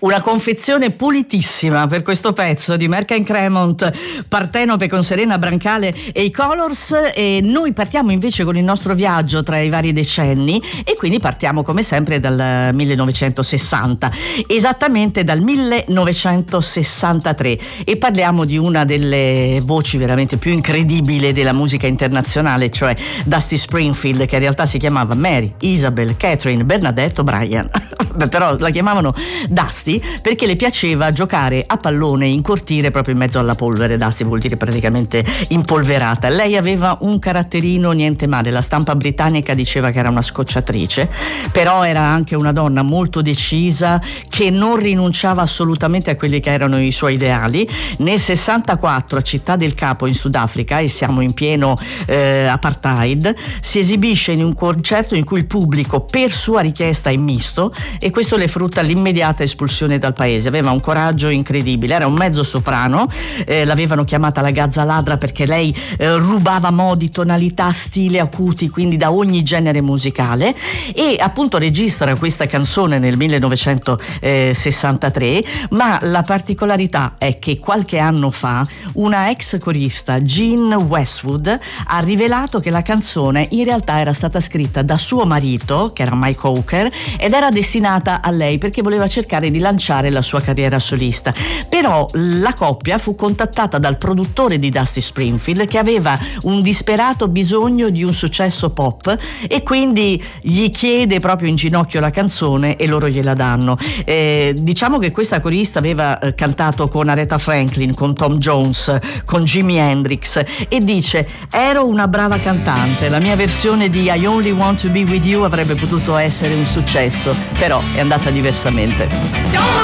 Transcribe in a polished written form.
Una confezione pulitissima per questo pezzo di Merck & Cremont, Partenope con Serena Brancale e i Colors, e noi partiamo invece con il nostro viaggio tra i vari decenni e quindi partiamo come sempre dal 1960, esattamente dal 1963, e parliamo di una delle voci veramente più incredibili della musica internazionale, cioè Dusty Springfield, che in realtà si chiamava Mary Isabel Catherine Bernadette O'Brien però la chiamavano Dusty perché le piaceva giocare a pallone in cortile proprio in mezzo alla polvere. Dusty vuol dire praticamente impolverata. Lei aveva un caratterino niente male, la stampa britannica diceva che era una scocciatrice, però era anche una donna molto decisa che non rinunciava assolutamente a quelli che erano i suoi ideali. Nel 64 a Città del Capo in Sudafrica, e siamo in pieno apartheid, si esibisce in un concerto in cui il pubblico per sua richiesta è misto, e questo le frutta l'immediata espulsione dal paese. Aveva un coraggio incredibile, era un mezzo soprano, l'avevano chiamata la Gazza ladra perché lei rubava modi, tonalità, stile acuti, quindi da ogni genere musicale, e appunto registra questa canzone nel 1963, ma la particolarità è che qualche anno fa una ex corista, Jean Westwood, ha rivelato che la canzone in realtà era stata scritta da suo marito, che era Mike Hawker, ed era destinata a lei perché voleva cercare di lanciare la sua carriera solista. Però la coppia fu contattata dal produttore di Dusty Springfield, che aveva un disperato bisogno di un successo pop, e quindi gli chiede proprio in ginocchio la canzone e loro gliela danno. Diciamo che questa corista aveva cantato con Aretha Franklin, con Tom Jones, con Jimi Hendrix, e dice: ero una brava cantante, la mia versione di I Only Want to Be With You avrebbe potuto essere un successo, però è andata diversamente.